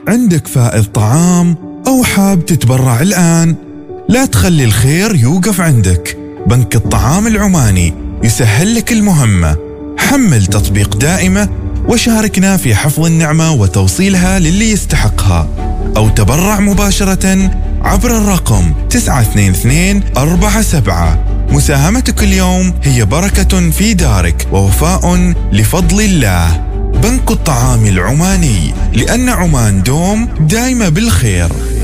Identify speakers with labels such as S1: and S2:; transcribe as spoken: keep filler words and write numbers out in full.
S1: عندك فائض طعام أو حاب تتبرع الآن؟ لا تخلي الخير يوقف عندك. بنك الطعام العماني يسهل لك المهمة. حمل تطبيق دائمة وشاركنا في حفظ النعمة وتوصيلها للي يستحقها، أو تبرع مباشرة عبر الرقم تسعة اثنين اثنين أربعة سبعة. مساهمتك اليوم هي بركة في دارك ووفاء لفضل الله. بنك الطعام العماني، لأن عمان دوم دايمة بالخير.